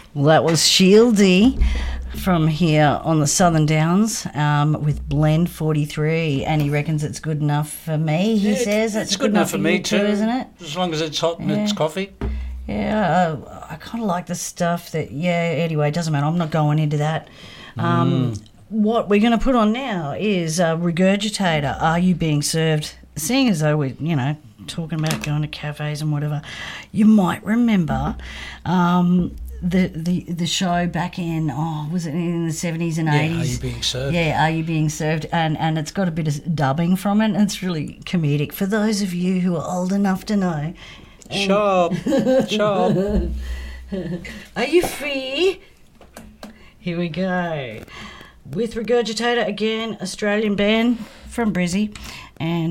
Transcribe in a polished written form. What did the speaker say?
Well, that was Shieldy from here on the Southern Downs with Blend 43, and he reckons it's good enough for me. He says it's good enough for me too, isn't it? As long as it's hot and it's coffee. Yeah, I kind of like the stuff that. Yeah, anyway, it doesn't matter. I'm not going into that. What we're going to put on now is Regurgitator. Are you being served? Seeing as though we're talking about going to cafes and whatever, you might remember. The show back in, was it in the 70s and 80s? Yeah, Are You Being Served? Yeah, Are You Being Served? And it's got a bit of dubbing from it, and it's really comedic. For those of you who are old enough to know. Sharp. Are you free? Here we go. With Regurgitator again, Australian band from Brizzy. And